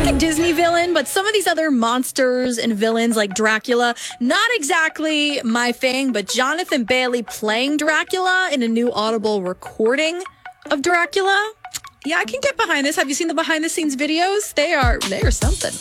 iconic Disney villain, but some of these other monsters and villains like Dracula, not exactly my thing, but Jonathan Bailey playing Dracula in a new Audible recording of Dracula. Yeah, I can get behind this. Have you seen the behind the scenes videos? They are something.